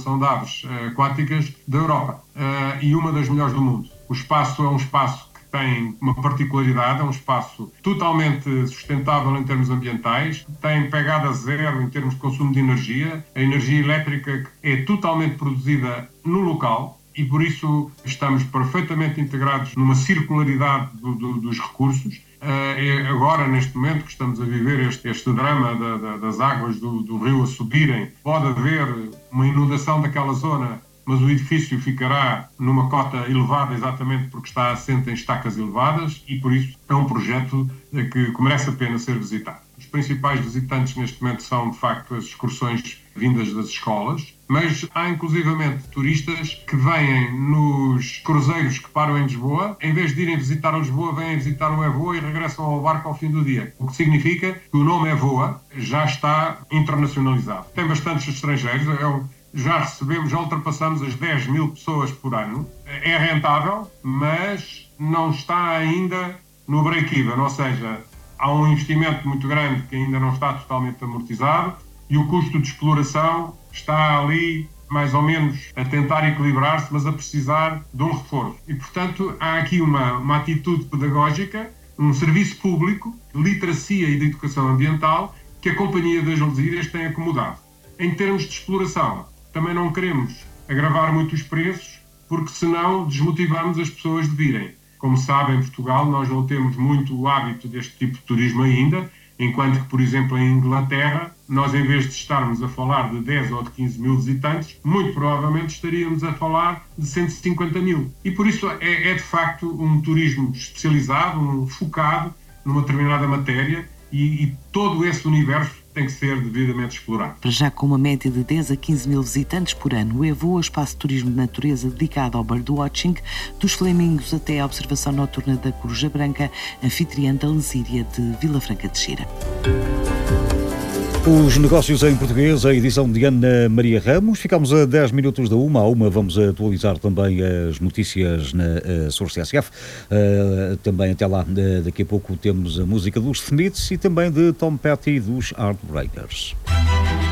observação de aves aquáticas da Europa e uma das melhores do mundo. O espaço é um espaço que tem uma particularidade, é um espaço totalmente sustentável em termos ambientais, tem pegada zero em termos de consumo de energia, a energia elétrica é totalmente produzida no local e por isso estamos perfeitamente integrados numa circularidade dos recursos. Agora, neste momento que estamos a viver este drama das águas do rio a subirem, pode haver uma inundação daquela zona, mas o edifício ficará numa cota elevada exatamente porque está assente em estacas elevadas e, por isso, é um projeto que merece a pena ser visitado. Os principais visitantes neste momento são, de facto, as excursões vindas das escolas, mas há inclusivamente turistas que vêm nos cruzeiros que param em Lisboa, em vez de irem visitar Lisboa, vêm visitar o Evoa e regressam ao barco ao fim do dia. O que significa que o nome Evoa já está internacionalizado. Tem bastantes estrangeiros, já ultrapassamos as 10 mil pessoas por ano. É rentável, mas não está ainda no break-even, ou seja, há um investimento muito grande que ainda não está totalmente amortizado e o custo de exploração está ali mais ou menos a tentar equilibrar-se, mas a precisar de um reforço. E, portanto, há aqui uma atitude pedagógica, um serviço público de literacia e de educação ambiental que a Companhia das Lusíadas tem acomodado. Em termos de exploração, também não queremos agravar muito os preços, porque senão desmotivamos as pessoas de virem. Como sabem, em Portugal nós não temos muito o hábito deste tipo de turismo ainda, enquanto que, por exemplo, em Inglaterra, nós em vez de estarmos a falar de 10 ou de 15 mil visitantes, muito provavelmente estaríamos a falar de 150 mil. E por isso é de facto um turismo especializado, focado numa determinada matéria e todo esse universo tem que ser devidamente explorado. Para já com uma média de 10 a 15 mil visitantes por ano, o Evoa, espaço de turismo de natureza dedicado ao birdwatching, dos flamingos até à observação noturna da coruja branca, anfitriã da Lesíria de Vila Franca de Xira. Os negócios em português, a edição de Ana Maria Ramos. Ficamos a 10 minutos da uma. À uma vamos atualizar também as notícias na Source SF. Também até lá, daqui a pouco temos a música dos Smiths e também de Tom Petty dos Heartbreakers.